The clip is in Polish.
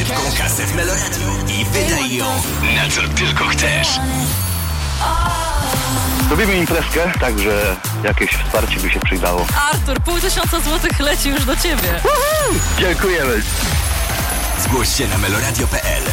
szybką kasę w Meloradiu i wydaj ją na co tylko chcesz. Robimy imprezkę, także jakieś wsparcie by się przydało. Artur, 500 złotych leci już do ciebie. Dziękujemy. Zgłoś się na meloradio.pl.